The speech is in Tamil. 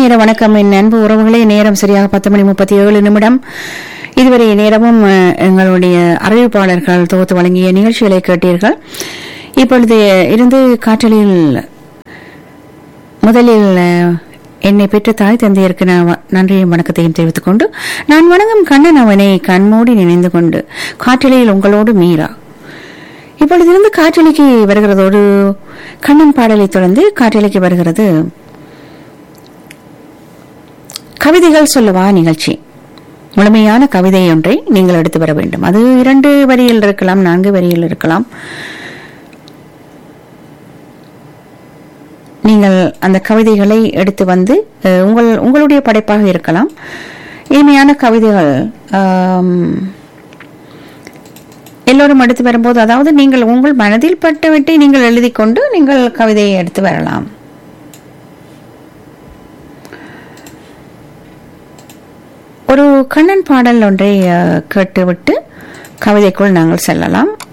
நேர வணக்கம் என் அன்பு உறவுகளே. நேரம் சரியாக 10:37. இதுவரை நேரமும் எங்களுடைய அறிவிப்பாளர்கள் தொகுத்து வழங்கிய நிகழ்ச்சிகளை கேட்டீர்கள். இப்பொழுது இருந்து காற்றலில் முதலில் என்னை பெற்ற தாய் தந்தையருக்கு நான் நன்றியும் வணக்கத்தையும் தெரிவித்துக் கொண்டு, நான் வணங்கும் கண்ணன் அவனை கண்மூடி நினைந்து கொண்டு காற்றலில் உங்களோடு மீரா. இப்பொழுது இருந்து காற்றலிக்கு வருகிறது ஒரு கண்ணன் பாடலை தொடர்ந்து காற்றலிக்கு வருகிறது கவிதைகள் சொல்லவா நிகழ்ச்சி. முழுமையான கவிதை ஒன்றை நீங்கள் எடுத்து வர வேண்டும். அது 2 வரியில் இருக்கலாம், 4 வரியில் இருக்கலாம். நீங்கள் அந்த கவிதைகளை எடுத்து வந்து உங்களுடைய படைப்பாக இருக்கலாம். இனிமையான கவிதைகள் எல்லோரும் எடுத்து வரும்போது, அதாவது நீங்கள் உங்கள் மனதில் பட்டவற்றை நீங்கள் எழுதி கொண்டு நீங்கள் கவிதையை எடுத்து வரலாம். ஒரு கண்ணன் பாடல் ஒன்றை கேட்டுவிட்டு கவிதைக்குள் நாங்கள் செல்லலாம்.